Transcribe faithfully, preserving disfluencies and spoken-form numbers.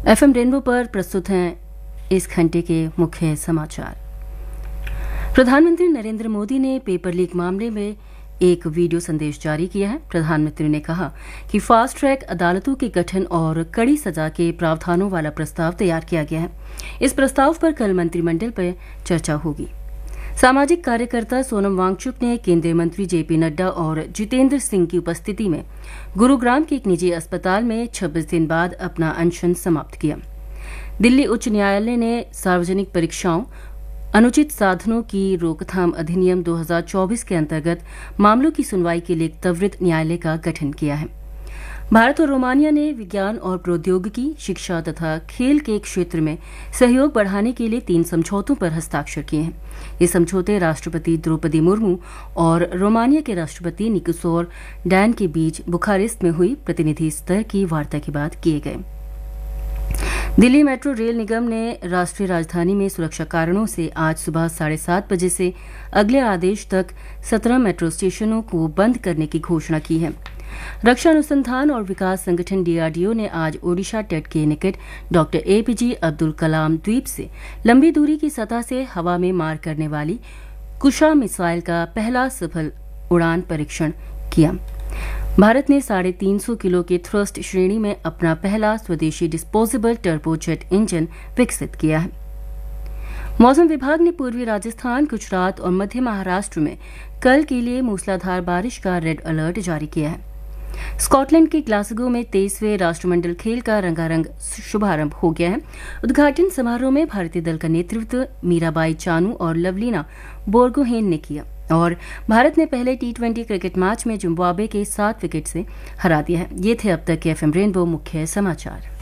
FM rainbow पर प्रस्तुत हैं इस घंटे के मुख्य समाचार। प्रधानमंत्री नरेंद्र मोदी ने पेपर लीक मामले में एक वीडियो संदेश जारी किया है। प्रधानमंत्री ने कहा कि फास्ट ट्रैक अदालतों के गठन और कड़ी सजा के प्रावधानों वाला प्रस्ताव तैयार किया गया है। इस प्रस्ताव पर कल मंत्रिमंडल पर चर्चा होगी। सामाजिक कार्यकर्ता सोनम वांगचुक ने केंद्रीय मंत्री जेपी नड्डा और जितेंद्र सिंह की उपस्थिति में गुरुग्राम के एक निजी अस्पताल में छब्बीस दिन बाद अपना अनशन समाप्त किया। दिल्ली उच्च न्यायालय ने सार्वजनिक परीक्षाओं अनुचित साधनों की रोकथाम अधिनियम दो हज़ार चौबीस के अंतर्गत मामलों की सुनवाई के लिए एक त्वरित न्यायालय का गठन किया है। भारत और रोमानिया ने विज्ञान और प्रौद्योगिकी, शिक्षा तथा खेल के क्षेत्र में सहयोग बढ़ाने के लिए तीन समझौतों पर हस्ताक्षर किए हैं। ये समझौते राष्ट्रपति द्रौपदी मुर्मू और रोमानिया के राष्ट्रपति निकोसोर डैन के बीच बुखारेस्ट में हुई प्रतिनिधि स्तर की वार्ता के बाद किए गए। दिल्ली मेट्रो रेल निगम ने राष्ट्रीय राजधानी में सुरक्षा कारणों से आज सुबह साढ़े सात बजे से अगले आदेश तक सत्रह मेट्रो स्टेशनों को बंद करने की घोषणा की है। रक्षा अनुसंधान और विकास संगठन डीआरडीओ ने आज ओडिशा तट के निकट डॉक्टर एपीजे अब्दुल कलाम द्वीप से लंबी दूरी की सतह से हवा में मार करने वाली कुशा मिसाइल का पहला सफल उड़ान परीक्षण किया। भारत ने साढ़े तीन सौ किलो के थ्रस्ट श्रेणी में अपना पहला स्वदेशी डिस्पोजेबल टर्बोजेट इंजन विकसित किया है। मौसम विभाग ने पूर्वी राजस्थान, गुजरात और मध्य महाराष्ट्र में कल के लिए मूसलाधार बारिश का रेड अलर्ट जारी किया है। स्कॉटलैंड के ग्लासगो में तेईसवें राष्ट्रमंडल खेल का रंगारंग शुभारंभ हो गया है। उद्घाटन समारोह में भारतीय दल का नेतृत्व मीराबाई चानू और लवलीना बोर्गोहेन ने किया और भारत ने पहले टी ट्वेंटी क्रिकेट मैच में जिम्बाब्वे के सात विकेट से हरा दिया है। ये थे अब तक के एफएम रेनबो मुख्य समाचार।